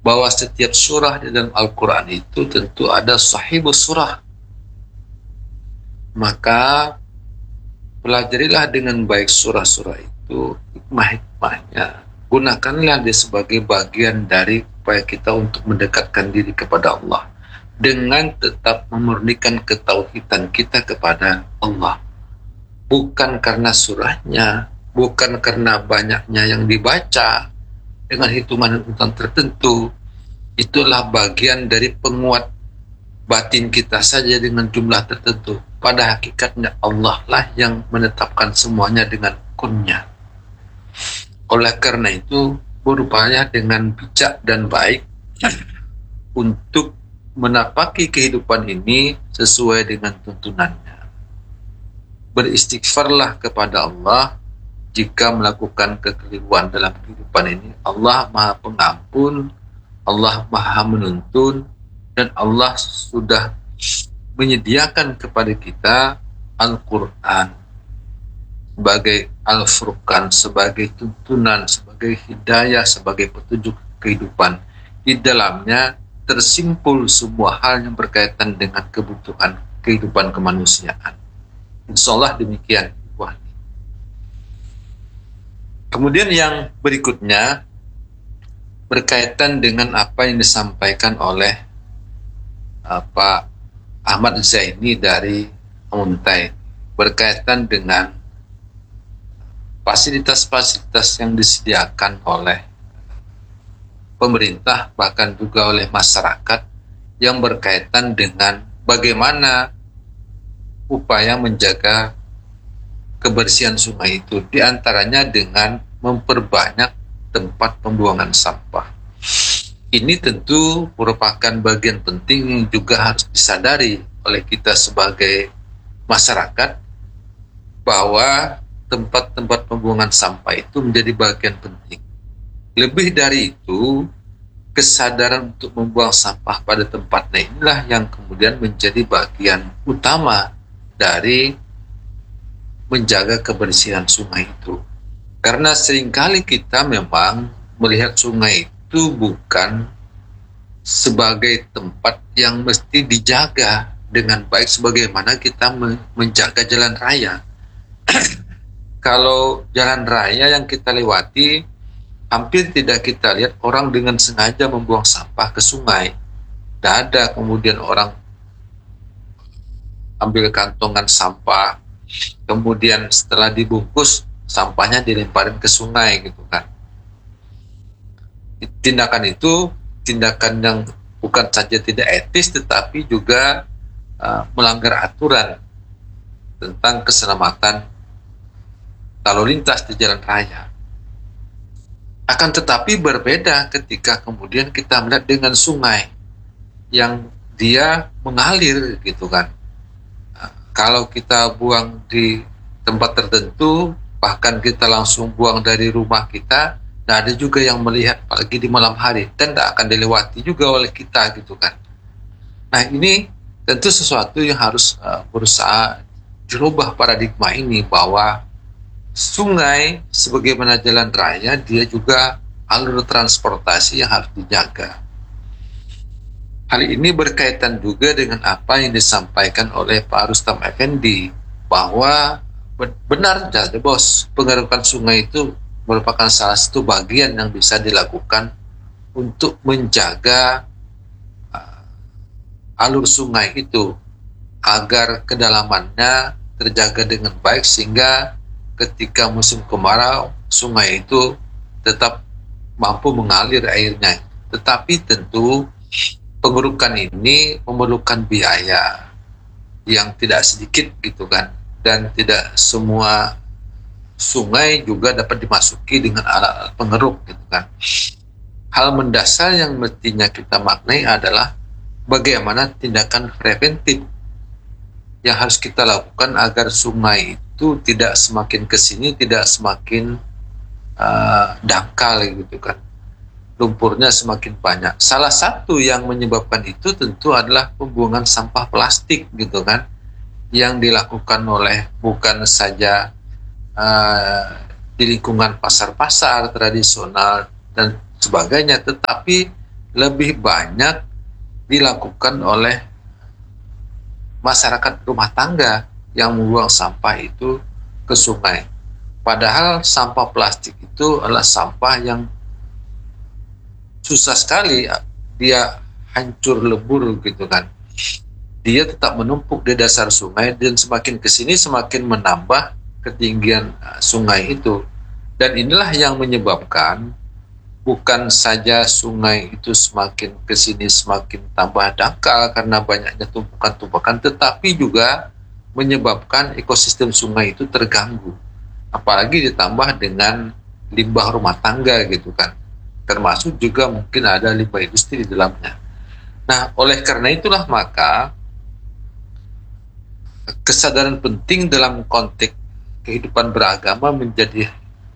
bahwa setiap surah di dalam Al-Quran itu tentu ada sahibus surah. Maka pelajarilah dengan baik surah-surah itu, hikmah-hikmahnya. Gunakanlah dia sebagai bagian dari upaya kita untuk mendekatkan diri kepada Allah, dengan tetap memurnikan ketauhidan kita kepada Allah. Bukan karena surahnya, bukan karena banyaknya yang dibaca dengan hitungan-hitungan tertentu. Itulah bagian dari penguat batin kita saja dengan jumlah tertentu. Pada hakikatnya Allah lah yang menetapkan semuanya dengan kunnya. Oleh karena itu, berupaya dengan bijak dan baik untuk menapaki kehidupan ini sesuai dengan tuntunannya. Beristighfarlah kepada Allah jika melakukan kekeliruan dalam kehidupan ini. Allah Maha Pengampun, Allah Maha Menuntun, dan Allah sudah menyediakan kepada kita Al-Quran sebagai Al-Furqan, sebagai tuntunan, sebagai hidayah, sebagai petunjuk kehidupan. Di dalamnya tersimpul semua hal yang berkaitan dengan kebutuhan kehidupan kemanusiaan. Insya Allah demikian. Kemudian yang berikutnya berkaitan dengan apa yang disampaikan oleh Pak Ahmad Zaini dari Muntai, berkaitan dengan fasilitas-fasilitas yang disediakan oleh pemerintah, bahkan juga oleh masyarakat, yang berkaitan dengan bagaimana upaya menjaga kebersihan sungai itu, diantaranya dengan memperbanyak tempat pembuangan sampah. Ini tentu merupakan bagian penting yang juga harus disadari oleh kita sebagai masyarakat, bahwa tempat-tempat pembuangan sampah itu menjadi bagian penting. Lebih dari itu, kesadaran untuk membuang sampah pada tempatnya inilah yang kemudian menjadi bagian utama dari menjaga kebersihan sungai itu. Karena seringkali kita memang melihat sungai itu bukan sebagai tempat yang mesti dijaga dengan baik sebagaimana kita menjaga jalan raya. Kalau jalan raya yang kita lewati, hampir tidak kita lihat orang dengan sengaja membuang sampah ke sungai. Tidak ada kemudian orang ambil kantongan sampah, kemudian setelah dibungkus sampahnya dilemparin ke sungai gitu kan. Tindakan itu tindakan yang bukan saja tidak etis, tetapi juga melanggar aturan tentang keselamatan lalu lintas di jalan raya. Akan tetapi berbeda ketika kemudian kita melihat dengan sungai yang dia mengalir gitu kan. Kalau kita buang di tempat tertentu, bahkan kita langsung buang dari rumah kita, nah ada juga yang melihat apalagi di malam hari, dan tidak akan dilewati juga oleh kita gitu kan. Nah ini tentu sesuatu yang harus berusaha dirubah paradigma ini, bahwa sungai sebagaimana jalan raya, dia juga alur transportasi yang harus dijaga. Hal ini berkaitan juga dengan apa yang disampaikan oleh Pak Rustam Effendi, bahwa benar saja bos, pengerukan sungai itu merupakan salah satu bagian yang bisa dilakukan untuk menjaga alur sungai itu agar kedalamannya terjaga dengan baik, sehingga ketika musim kemarau sungai itu tetap mampu mengalir airnya. Tetapi tentu pengerukan ini memerlukan biaya yang tidak sedikit gitu kan, dan tidak semua sungai juga dapat dimasuki dengan alat pengeruk gitu kan. Hal mendasar yang mestinya kita maknai adalah bagaimana tindakan preventif yang harus kita lakukan agar sungai itu tidak semakin kesini, tidak semakin dangkal gitu kan, lumpurnya semakin banyak. Salah satu yang menyebabkan itu tentu adalah pembuangan sampah plastik gitu kan, yang dilakukan oleh bukan saja di lingkungan pasar-pasar tradisional dan sebagainya, tetapi lebih banyak dilakukan oleh masyarakat rumah tangga yang membuang sampah itu ke sungai. Padahal sampah plastik itu adalah sampah yang susah sekali dia hancur lebur gitu kan. Dia tetap menumpuk di dasar sungai dan semakin kesini semakin menambah ketinggian sungai itu. Dan inilah yang menyebabkan bukan saja sungai itu semakin kesini semakin tambah dangkal karena banyaknya tumpukan-tumpukan, tetapi juga menyebabkan ekosistem sungai itu terganggu. Apalagi ditambah dengan limbah rumah tangga gitu kan. Termasuk juga mungkin ada limbah industri di dalamnya. Nah, oleh karena itulah maka kesadaran penting dalam konteks kehidupan beragama menjadi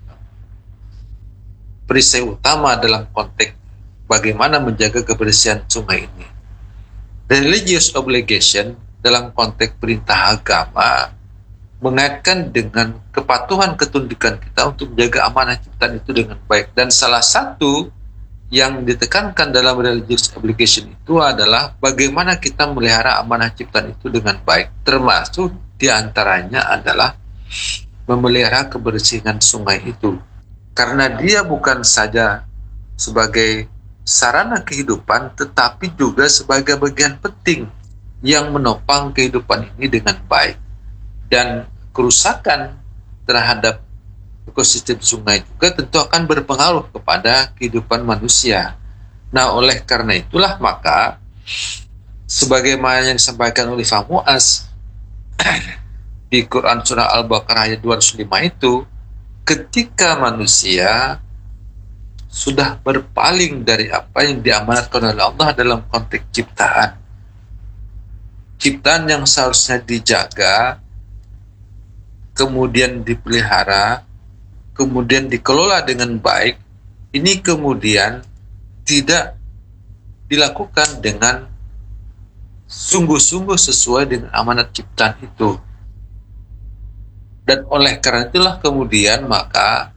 perisai utama dalam konteks bagaimana menjaga kebersihan sungai ini. Religious obligation dalam konteks perintah agama mengaitkan dengan kepatuhan ketundukan kita untuk menjaga amanah ciptaan itu dengan baik. Dan salah satu yang ditekankan dalam religious obligation itu adalah bagaimana kita melihara amanah ciptaan itu dengan baik. Termasuk diantaranya adalah memelihara kebersihan sungai itu. Karena dia bukan saja sebagai sarana kehidupan, tetapi juga sebagai bagian penting yang menopang kehidupan ini dengan baik. Dan kerusakan terhadap ekosistem sungai juga tentu akan berpengaruh kepada kehidupan manusia. Nah, oleh karena itulah maka sebagaimana yang disampaikan oleh Pak Muaz di Quran Surah Al-Baqarah ayat 205 itu, ketika manusia sudah berpaling dari apa yang diamanatkan oleh Allah dalam konteks ciptaan yang seharusnya dijaga, kemudian dipelihara, kemudian dikelola dengan baik, ini kemudian tidak dilakukan dengan sungguh-sungguh sesuai dengan amanat ciptaan itu. Dan oleh karena itulah kemudian maka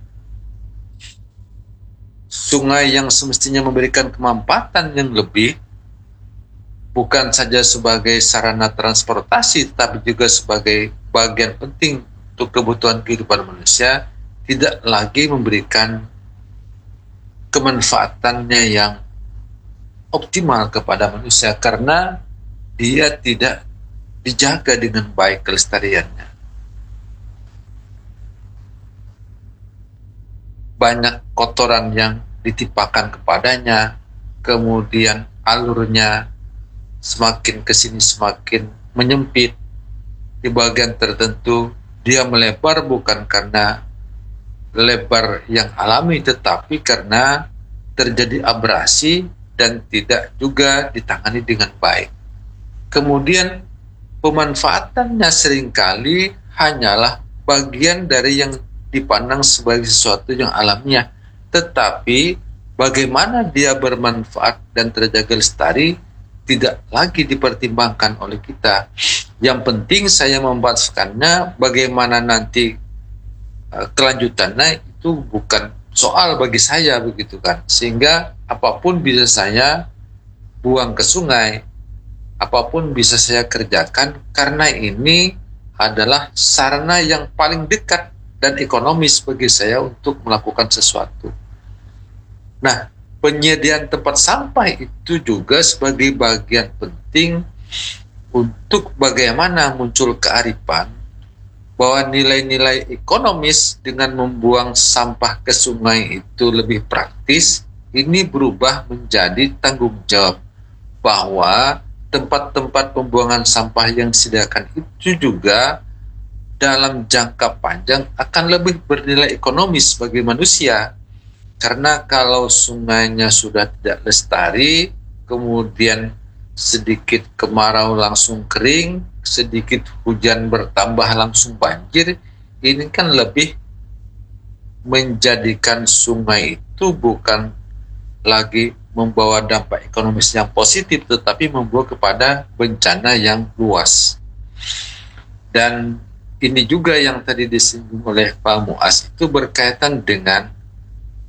sungai yang semestinya memberikan kemanfaatan yang lebih, bukan saja sebagai sarana transportasi, tapi juga sebagai bagian penting untuk kebutuhan kehidupan manusia, tidak lagi memberikan kemanfaatannya yang optimal kepada manusia karena dia tidak dijaga dengan baik kelestariannya. Banyak kotoran yang ditimpakan kepadanya, kemudian alurnya semakin kesini semakin menyempit. Di bagian tertentu dia melebar bukan karena lebar yang alami, tetapi karena terjadi abrasi dan tidak juga ditangani dengan baik. Kemudian pemanfaatannya seringkali hanyalah bagian dari yang dipandang sebagai sesuatu yang alamiah, tetapi bagaimana dia bermanfaat dan terjaga lestari tidak lagi dipertimbangkan oleh kita. Yang penting saya membahaskannya bagaimana nanti kelanjutannya itu bukan soal bagi saya begitu kan, sehingga apapun bisa saya buang ke sungai, apapun bisa saya kerjakan karena ini adalah sarana yang paling dekat dan ekonomis bagi saya untuk melakukan sesuatu. Nah, penyediaan tempat sampah itu juga sebagai bagian penting untuk bagaimana muncul kearifan bahwa nilai-nilai ekonomis dengan membuang sampah ke sungai itu lebih praktis, ini berubah menjadi tanggung jawab bahwa tempat-tempat pembuangan sampah yang disediakan itu juga dalam jangka panjang akan lebih bernilai ekonomis bagi manusia. Karena kalau sungainya sudah tidak lestari, kemudian sedikit kemarau langsung kering, sedikit hujan bertambah langsung banjir, ini kan lebih menjadikan sungai itu bukan lagi membawa dampak ekonomis yang positif, tetapi membawa kepada bencana yang luas. Dan ini juga yang tadi disinggung oleh Pak Muaz itu berkaitan dengan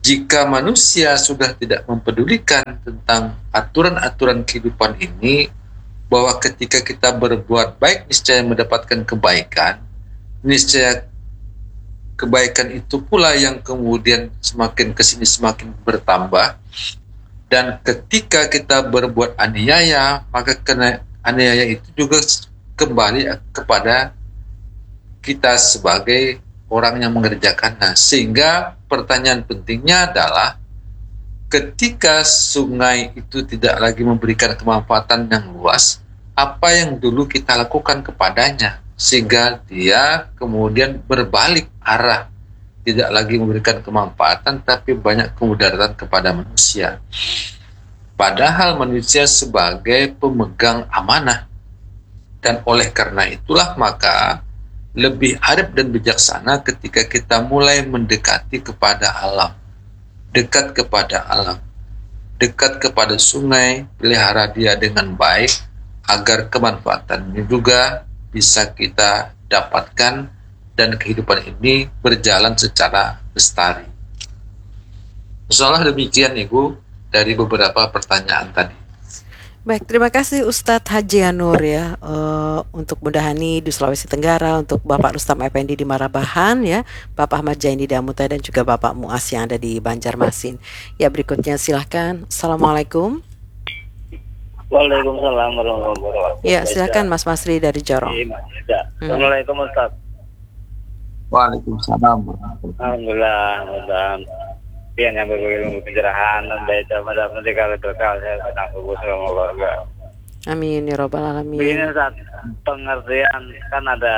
Jika manusia sudah tidak mempedulikan tentang aturan-aturan kehidupan ini, bahwa ketika kita berbuat baik niscaya mendapatkan kebaikan, niscaya kebaikan itu pula yang kemudian semakin kesini semakin bertambah, dan ketika kita berbuat aniaya, maka aniaya itu juga kembali kepada kita sebagai orang yang mengerjakannya. Sehingga pertanyaan pentingnya adalah ketika sungai itu tidak lagi memberikan kemanfaatan yang luas, apa yang dulu kita lakukan kepadanya sehingga dia kemudian berbalik arah, tidak lagi memberikan kemanfaatan tapi banyak kemudaratan kepada manusia. Padahal manusia sebagai pemegang amanah, dan oleh karena itulah maka lebih arif dan bijaksana ketika kita mulai mendekati kepada alam, dekat kepada alam, dekat kepada sungai, pelihara dia dengan baik agar kemanfaatannya juga bisa kita dapatkan dan kehidupan ini berjalan secara lestari. Insyaallah demikian Ibu dari beberapa pertanyaan tadi. Baik, terima kasih Ustadz Haji Anur ya, untuk Mudahani di Sulawesi Tenggara, untuk Bapak Rustam Effendi di Marabahan ya, Bapak Ahmad Jaini di Amutai, dan juga Bapak Muas yang ada di Banjarmasin. Ya, berikutnya silahkan. Assalamualaikum. Waalaikumsalam warahmatullahi wabarakatuh. Ya, silahkan Mas Masri dari Jorong. Assalamualaikum Ustaz. Waalaikumsalam. Alhamdulillah, pian yang berbagi pencerahan dan baca pada pendidikan berkah saya sedang fokus sama keluarga. Amin ya robbal alamin. Begini saat pengertian kan ada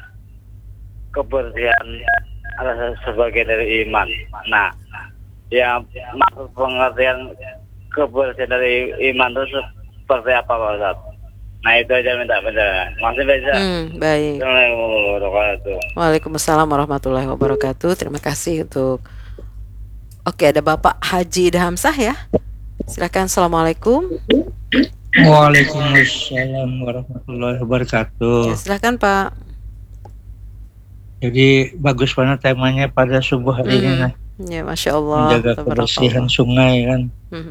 kebersihan ada sebagian dari iman. Nah, yang maksud pengertian kebersihan dari iman itu seperti apa Pak Ustaz? Nah itu aja minta penjelasan. Masih bisa. Baik. Assalamualaikum warahmatullahi wabarakatuh. Waalaikumsalam warahmatullahi wabarakatuh. Terima kasih untuk. Oke, ada Bapak Haji Idhamsah ya. Silakan. Assalamualaikum. Waalaikumsalam warahmatullahi wabarakatuh. Ya, silakan Pak. Jadi bagus banget temanya pada subuh hari ini. Nah. Ya, Masya Allah. Menjaga kebersihan sungai kan.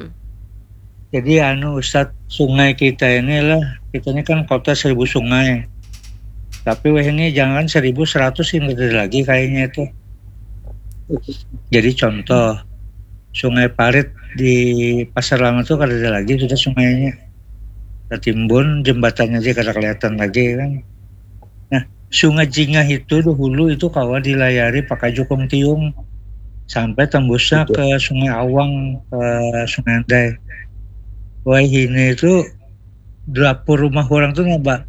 Jadi Ustadz, sungai kita kita ini kan kota 1000 sungai. Tapi ini jangan 1100 ini lagi kayaknya itu. Jadi contoh, Sungai Parit di Pasar Lama itu kada ada lagi, sudah sungainya tertimbun, jembatannya aja kada kelihatan lagi kan. Nah, Sungai Jingah itu dahulu itu kawan dilayari pakai jukung tiung sampai tembusnya ke Sungai Awang, ke Sungai Andai. Wah ini itu dapur rumah orang tuh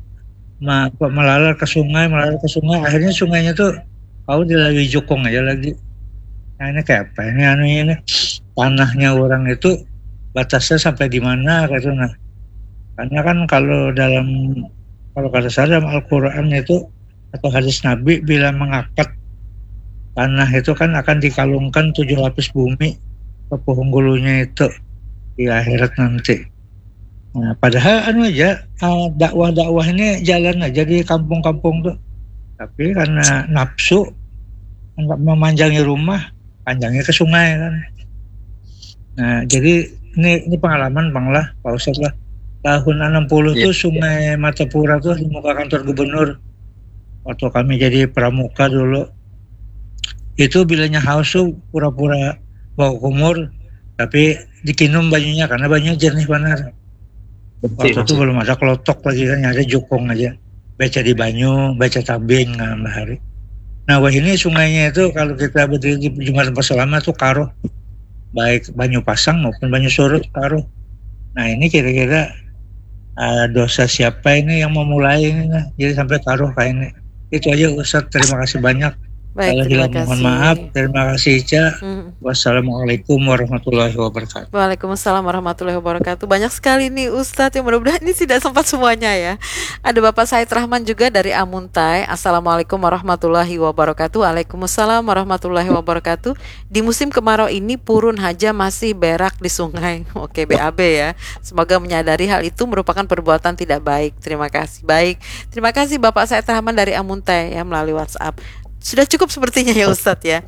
melalar ke sungai, akhirnya sungainya tuh kau dilalui jukung aja lagi. Nah ini kayak apa? Ini tanahnya orang itu batasnya sampai di mana gitu. Nah, karena kan kalau kata saya dalam Al-Quran itu atau hadis Nabi bila mengakat tanah itu kan akan dikalungkan 7 lapis bumi ke penghulunya itu di akhirat nanti. Nah, padahal dakwah ini jalan aja di kampung-kampung tuh. Tapi karena nafsu memanjangi rumah, panjangnya ke sungai kan. Nah, jadi ini pengalaman Bang lah, Pak Ustadz lah. Tahun 60 tuh Sungai Matapura tuh di muka kantor gubernur. Waktu kami jadi pramuka dulu. Itu bilanya haus tuh pura-pura bawa kumur, tapi dikinum banyunya karena banyunya jernih benar. Waktu itu belum ada kelotok lagi kan, ada jukung aja. Baca di banyu, baca tabing ngambil hari. Nah, wah ini sungainya itu kalau kita berdiri di Jembatan Paselama tuh karuh, baik banyu pasang maupun banyu surut karuh. Nah ini kira-kira dosa siapa ini yang memulai ini? Nah, jadi sampai karuh kayak ini. Itu aja Ustadz, terima kasih banyak. Baik, terima kasih. Mohon maaf, terima kasih Ica. Wassalamualaikum warahmatullahi wabarakatuh. Waalaikumsalam warahmatullahi wabarakatuh. Banyak sekali nih Ustadz, yang mudah-mudahan ini tidak sempat semuanya ya. Ada Bapak Said Rahman juga dari Amuntai. Assalamualaikum warahmatullahi wabarakatuh. Waalaikumsalam warahmatullahi wabarakatuh. Di musim kemarau ini purun haja masih berak di sungai. Oke, BAB ya. Semoga menyadari hal itu merupakan perbuatan tidak baik. Terima kasih. Baik, terima kasih Bapak Said Rahman dari Amuntai ya melalui WhatsApp. sudah cukup sepertinya ya Ustadz ya.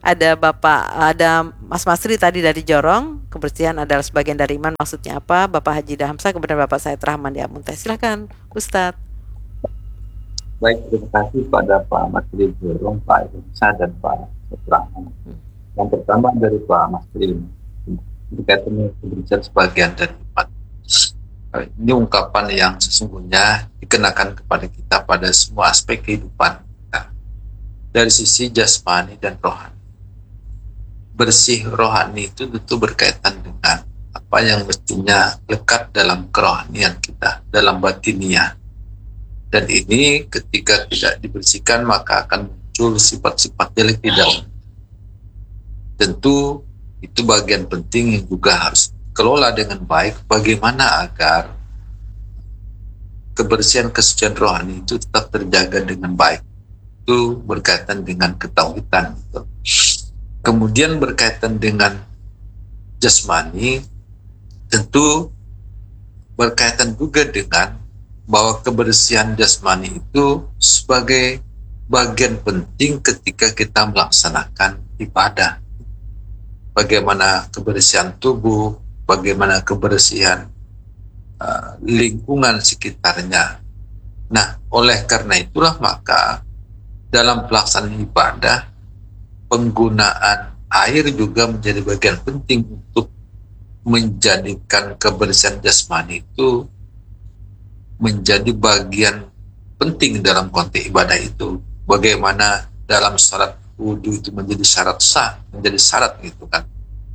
Ada Mas Masri tadi dari Jorong, kebersihan adalah sebagian dari iman, maksudnya apa? Bapak Haji Dahamsa, kemudian Bapak Said Rahman di Amuntai. Silakan Ustadz. Baik, terima kasih pada Pak Masri Jorong, Pak Irsa, dan Pak Rahman. Yang pertama dari Pak Masri, berkaitan dengan kebersihan sebagian dari iman. Ini ungkapan yang sesungguhnya dikenakan kepada kita pada semua aspek kehidupan kita, dari sisi jasmani dan rohani. Bersih rohani itu tentu berkaitan dengan apa yang mestinya lekat dalam kerohanian kita, dalam batiniah. Dan ini ketika tidak dibersihkan maka akan muncul sifat-sifat jelek di dalam. Tentu itu bagian penting yang juga harus kelola dengan baik, bagaimana agar kebersihan kesucian rohani itu tetap terjaga dengan baik. Itu berkaitan dengan ketauhidan. Kemudian berkaitan dengan jasmani, tentu berkaitan juga dengan bahwa kebersihan jasmani itu sebagai bagian penting ketika kita melaksanakan ibadah. Bagaimana kebersihan tubuh, bagaimana kebersihan lingkungan sekitarnya. Nah, oleh karena itulah maka dalam pelaksanaan ibadah, penggunaan air juga menjadi bagian penting untuk menjadikan kebersihan jasmani itu menjadi bagian penting dalam konteks ibadah itu. Bagaimana dalam syarat wudhu itu menjadi syarat sah, menjadi syarat gitu kan.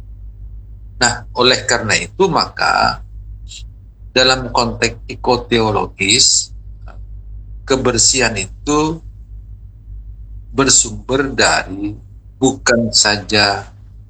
Nah, oleh karena itu maka dalam konteks ikoteologis, kebersihan itu bersumber dari bukan saja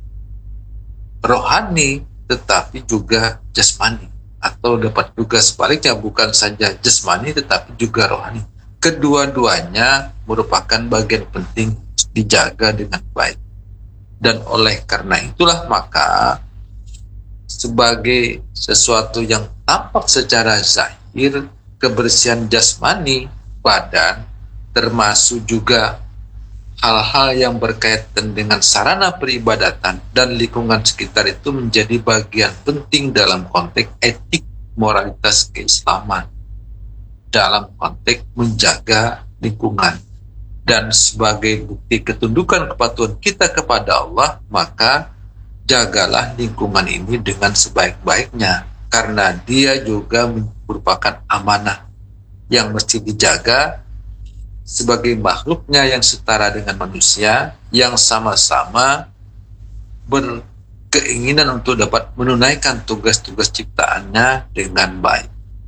rohani tetapi juga jasmani, atau dapat juga sebaliknya, bukan saja jasmani tetapi juga rohani. Kedua-duanya merupakan bagian penting dijaga dengan baik. Dan oleh karena itulah maka sebagai sesuatu yang tampak secara zahir, kebersihan jasmani badan termasuk juga hal-hal yang berkaitan dengan sarana peribadatan dan lingkungan sekitar itu menjadi bagian penting dalam konteks etik moralitas keislaman, dalam konteks menjaga lingkungan. Dan sebagai bukti ketundukan kepatuhan kita kepada Allah, maka jagalah lingkungan ini dengan sebaik-baiknya, karena dia juga merupakan amanah yang mesti dijaga sebagai makhluknya yang setara dengan manusia, yang sama-sama berkeinginan untuk dapat menunaikan tugas-tugas ciptaannya dengan baik.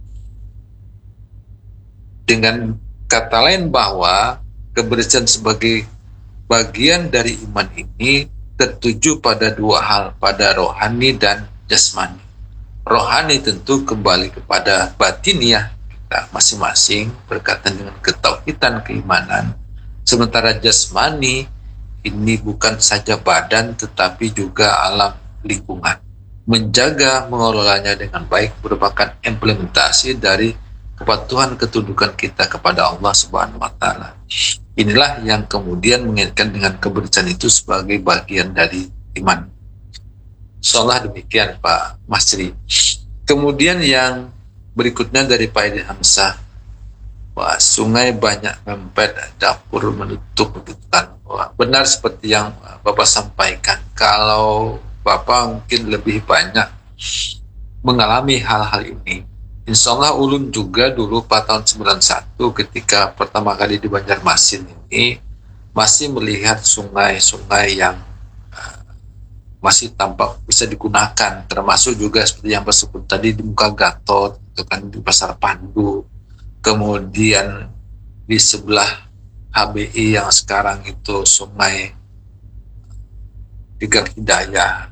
Dengan kata lain bahwa kebersihan sebagai bagian dari iman ini tertuju pada dua hal, pada rohani dan jasmani. Rohani tentu kembali kepada batiniah kita masing-masing berkaitan dengan ketauhidan keimanan. Sementara jasmani ini bukan saja badan tetapi juga alam lingkungan. Menjaga mengelolanya dengan baik merupakan implementasi dari kepatuhan ketundukan kita kepada Allah Subhanahu wa taala. Inilah yang kemudian mengaitkan dengan kebersihan itu sebagai bagian dari iman. Insyaallah demikian Pak Masri. Kemudian yang berikutnya dari Pak Edi Hamzah, wah, sungai banyak mempet, dapur menutup, begitu kan. Wah, benar seperti yang Bapak sampaikan. Kalau Bapak mungkin lebih banyak mengalami hal-hal ini. Insya Allah ulun juga dulu pada tahun 91 ketika pertama kali di Banjarmasin ini masih melihat sungai-sungai yang masih tampak bisa digunakan, termasuk juga seperti yang disebut tadi di Muka Gatot, itu kan di Pasar Pandu, kemudian di sebelah HBI yang sekarang itu sungai di Gang Hidayah.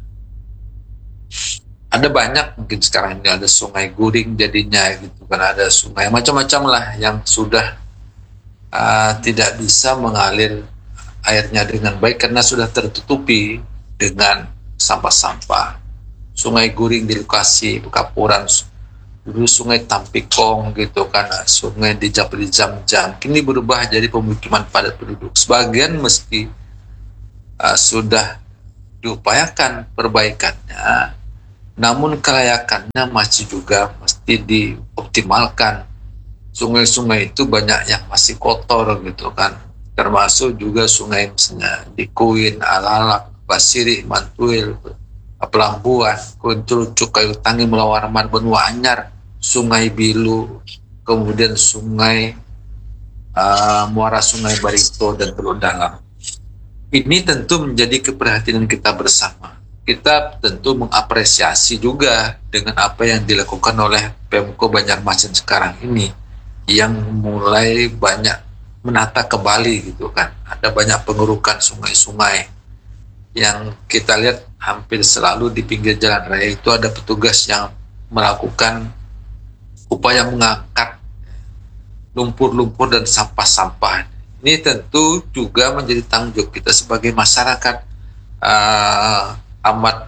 Ada banyak mungkin sekarang ini, ada sungai Guring jadinya gitu kan, ada sungai macam-macam lah yang sudah tidak bisa mengalir airnya dengan baik karena sudah tertutupi dengan sampah-sampah. Sungai Guring di lokasi Pekapuran dulu sungai Tampikong gitu kan, sungai di Jam-Jam, kini berubah jadi pemukiman padat penduduk. Sebagian meski sudah diupayakan perbaikannya, namun kelayakannya masih juga mesti dioptimalkan. Sungai-sungai itu banyak yang masih kotor gitu kan, termasuk juga sungai misalnya di Kuin, Alalak, Basiri, Mantuil, Pelambuan, Kuntul, Kayu Tangi, Melawarman, Benua Anyar, Sungai Bilu, kemudian sungai muara Sungai Barito dan Teluk Dalam. Ini tentu menjadi keprihatinan kita bersama. Kita tentu mengapresiasi juga dengan apa yang dilakukan oleh Pemko Banjarmasin sekarang ini, yang mulai banyak menata kembali gitu kan. Ada banyak pengurukan sungai-sungai yang kita lihat hampir selalu di pinggir jalan raya itu ada petugas yang melakukan upaya mengangkat lumpur-lumpur dan sampah-sampah. Ini tentu juga menjadi tanggung jawab kita sebagai masyarakat, amat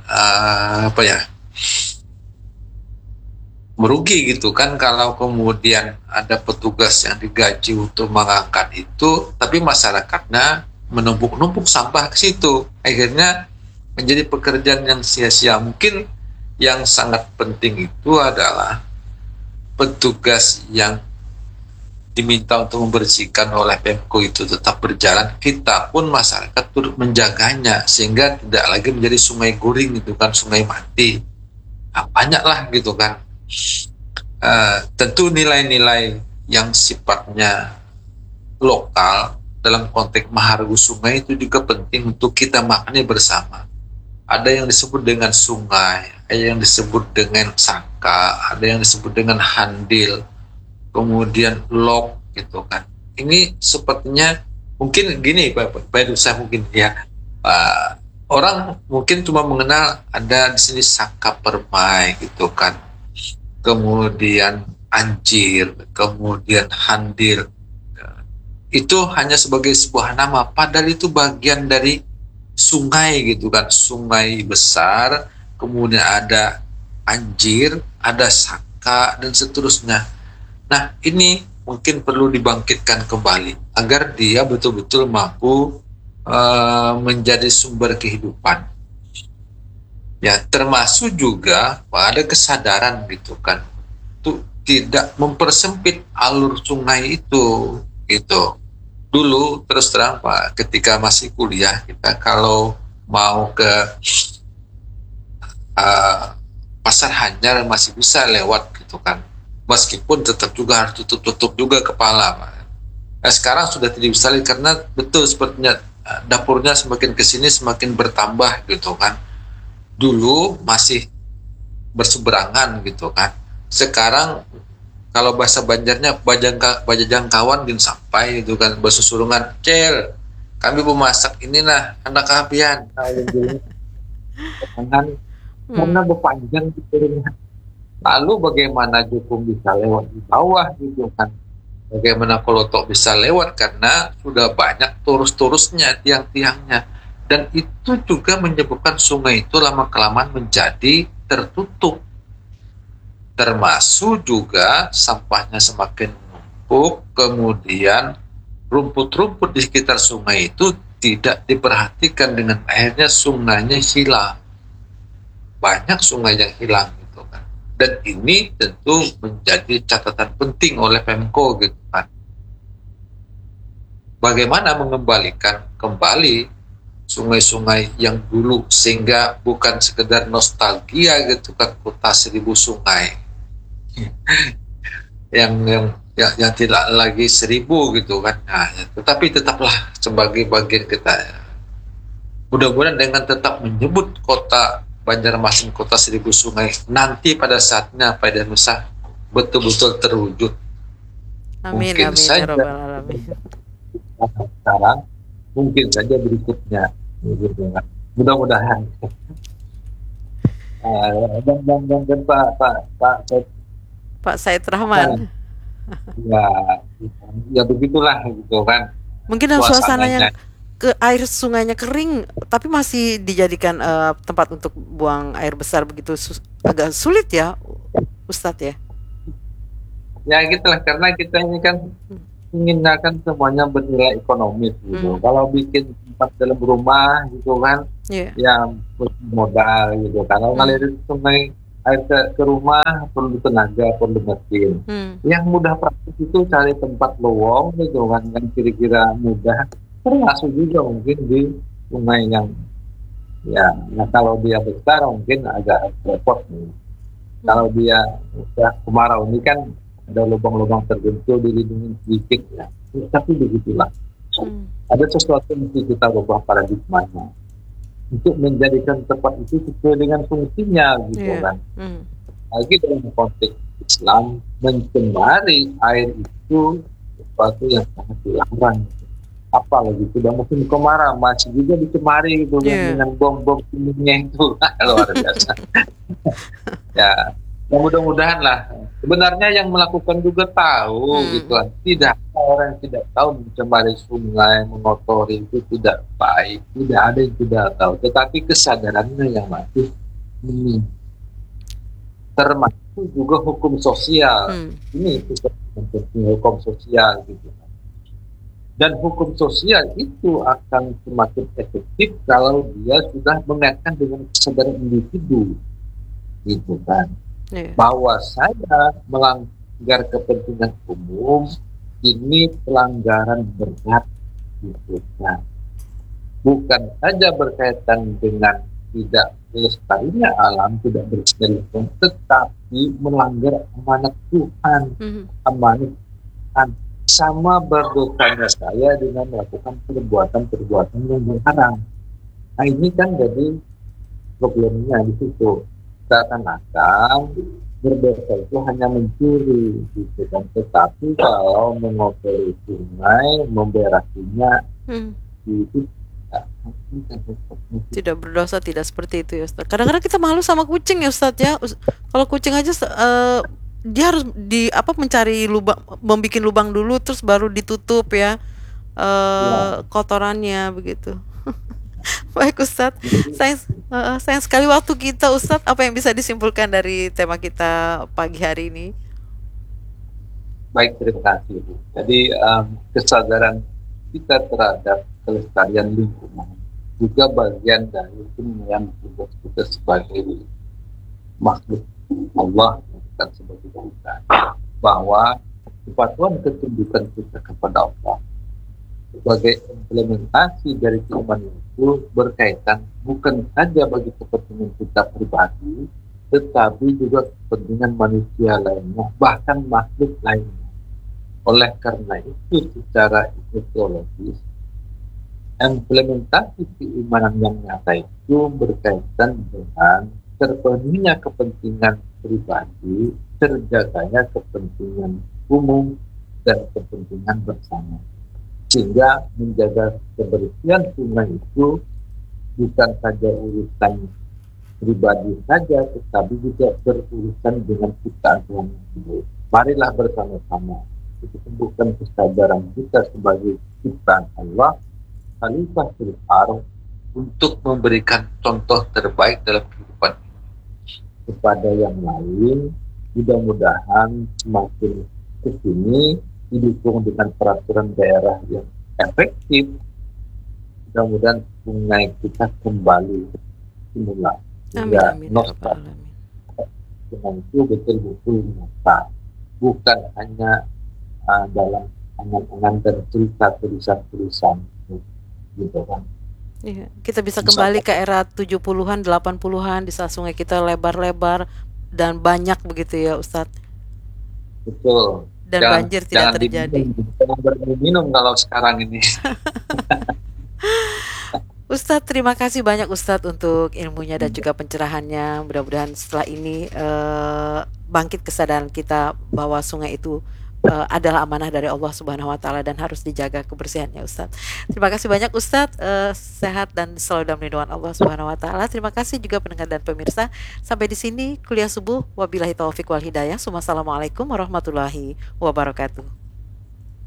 merugi gitu kan kalau kemudian ada petugas yang digaji untuk mengangkat itu, tapi masyarakatnya menumpuk-numpuk sampah ke situ. Akhirnya menjadi pekerjaan yang sia-sia. Mungkin yang sangat penting itu adalah petugas yang diminta untuk membersihkan oleh Pemko itu tetap berjalan, kita pun masyarakat turut menjaganya sehingga tidak lagi menjadi sungai guring gitu kan, sungai mati. Banyaklah gitu kan. Tentu nilai-nilai yang sifatnya lokal dalam konteks mahargu sungai itu juga penting untuk kita maknai bersama. Ada yang disebut dengan sungai, ada yang disebut dengan saka, ada yang disebut dengan handil, kemudian lok gitu kan. Ini sepertinya mungkin gini Pak Dusa, mungkin ya orang mungkin cuma mengenal ada di sini saka permai gitu kan, kemudian anjir, kemudian handil, itu hanya sebagai sebuah nama, padahal itu bagian dari sungai gitu kan, sungai besar, kemudian ada anjir, ada saka dan seterusnya. Nah, ini mungkin perlu dibangkitkan kembali agar dia betul-betul mampu menjadi sumber kehidupan. Ya, termasuk juga ada kesadaran gitu kan, untuk tidak mempersempit alur sungai itu gitu. Dulu terus terang Pak, ketika masih kuliah kita kalau mau ke Pasar Hanyar masih bisa lewat gitu kan, meskipun tetap juga harus tutup juga kepala Pak. Nah, sekarang sudah tidak bisa lagi karena betul sepertinya dapurnya semakin kesini semakin bertambah gitu kan. Dulu masih berseberangan gitu kan, sekarang kalau bahasa Banjarnya bajajang kawan din sampai itu kan, bahasa Surungan cel kami memasak inilah anak kapian karena berpanjang gitu. Lalu bagaimana Jukung bisa lewat di bawah gitu kan, bagaimana Kolotok bisa lewat karena sudah banyak turus-turusnya tiang-tiangnya, dan itu juga menyebabkan sungai itu lama-kelamaan menjadi tertutup. Termasuk juga sampahnya semakin menumpuk, kemudian rumput-rumput di sekitar sungai itu tidak diperhatikan, dengan akhirnya sungainya hilang. Banyak sungai yang hilang gitu kan. Dan ini tentu menjadi catatan penting oleh Pemko gitu kan. Bagaimana mengembalikan kembali sungai-sungai yang dulu sehingga bukan sekedar nostalgia gitu kan, kota 1000 sungai. yang tidak lagi 1000 gitu kan. Nah, tetapi tetaplah sebagai bagian kita. Mudah-mudahan dengan tetap menyebut kota Banjarmasin kota 1000 sungai, nanti pada saatnya pada Nusa betul-betul terwujud. Amin, mungkin amin, saja ya Rabbal Alamin. sekarang, mungkin saja berikutnya. Mudah-mudahan. Dan Pak Said Rahman. Ya begitulah gitu kan. Mungkin suasananya ke air sungainya kering, tapi masih dijadikan tempat untuk buang air besar begitu, agak sulit ya, Ustadz ya. ya gitulah, karena kita ini kan menginginkan semuanya bernilai ekonomis gitu. Kalau bikin tempat dalam rumah gitu kan, ya modal gitu. Kalau ngalirin sungai air ke rumah perlu tenaga, perlu mesin. Yang mudah praktis itu cari tempat lowong gitu kan, yang kira-kira mudah. Termasuk juga mungkin di sungai yang kalau dia besar mungkin agak repot nih. Kalau dia udah kemarau ini kan ada lubang-lubang tertentu dilindungi sedikit ya. Tapi begitulah. Ada sesuatu yang mesti kita rubah paradigmanya untuk menjadikan tempat itu sesuai dengan fungsinya gitu kan. Lagi dalam konteks Islam, mencemari air itu sesuatu yang sangat dilarang. Apalagi sudah musim kemarau masih juga dicemari gitu dengan bom-bom kimia itu luar biasa. Ya mudah-mudahan lah. Sebenarnya yang melakukan juga tahu gitu kan. Tidak ada orang yang tidak tahu mencemari sungai, mengotori itu tidak baik. Tidak ada yang tidak tahu. Tetapi kesadarannya yang masih minim. Termasuk juga hukum sosial. Ini hukum sosial gitu. Dan hukum sosial itu akan semakin efektif kalau dia sudah mengaitkan dengan kesadaran individu, gitu kan. Bahwa saya melanggar kepentingan umum ini pelanggaran berat, gitu kan. Bukan saja berkaitan dengan tidak lestarinya alam, tidak berkelanjutan, tetapi melanggar amanat Tuhan, amanat Tuhan. Sama berdosanya saya dengan melakukan perbuatan-perbuatan yang dilarang. Nah ini kan jadi problemnya di situ. Seakan-akan berdosa itu hanya mencuri, gitu kan. Tetapi kalau mengotori sungai, memberasinya, itu tidak berdosa, tidak seperti itu ya Ustaz. Kadang-kadang kita malu sama kucing ya Ustaz ya. Kalau kucing aja dia harus mencari lubang, membuat lubang dulu terus baru ditutup ya kotorannya begitu. Baik Ustadz, sayang sekali waktu kita Ustadz. Apa yang bisa disimpulkan dari tema kita pagi hari ini? Baik, terima kasih Bu. Jadi kesadaran kita terhadap kelestarian lingkungan juga bagian dari yang kita sebagai makhluk Allah sebagai kita, bahwa kepatuhan ketundukan kita kepada Allah sebagai implementasi dari keimanan itu berkaitan bukan saja bagi kepentingan kita pribadi, tetapi juga kepentingan manusia lainnya, bahkan makhluk lainnya. Oleh karena itu, secara teologis, implementasi keimanan yang nyata itu berkaitan dengan terpenuhinya kepentingan pribadi, terjaganya kepentingan umum dan kepentingan bersama. Sehingga menjaga kebersihan sungai itu bukan saja urusan pribadi saja, tetapi juga berurusan dengan ciptaan Tuhan sendiri. Marilah bersama-sama kita tumbuhkan kesadaran kita sebagai ciptaan Allah, khalifah fil ardh, untuk memberikan contoh terbaik dalam kehidupan kepada yang lain. Mudah-mudahan semakin kesini didukung dengan peraturan daerah yang efektif, mudah-mudahan sungai kita kembali semula. Amin. Dengan itu betul-betul nyata, bukan hanya dalam angan-angan dan cerita tulisan-tulisan gitu kan. Iya, kita bisa kembali ke era 70-an, 80-an, di saat sungai kita lebar-lebar dan banyak begitu ya Ustadz. Betul. Dan banjir tidak terjadi. Jangan minum kalau sekarang ini. Ustadz, terima kasih banyak Ustadz untuk ilmunya dan juga pencerahannya. Mudah-mudahan setelah ini bangkit kesadaran kita bahwa sungai itu adalah amanah dari Allah Subhanahu wa taala dan harus dijaga kebersihannya Ustadz. Terima kasih banyak Ustadz, sehat dan selalu dalam lindungan Allah Subhanahu wa taala. Terima kasih juga pendengar dan pemirsa. Sampai di sini kuliah subuh, wabillahi taufik wal hidayah. Wassalamualaikum warahmatullahi wabarakatuh.